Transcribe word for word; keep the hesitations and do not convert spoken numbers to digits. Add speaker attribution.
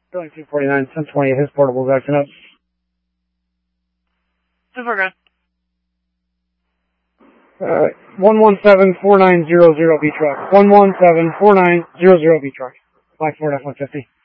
Speaker 1: Billing two forty-nine, ten twenty, his portable's acting up.
Speaker 2: Super good.
Speaker 1: Uh, one one seven four nine zero zero B truck. one one seven four nine zero zero B truck. Black Ford F one fifty.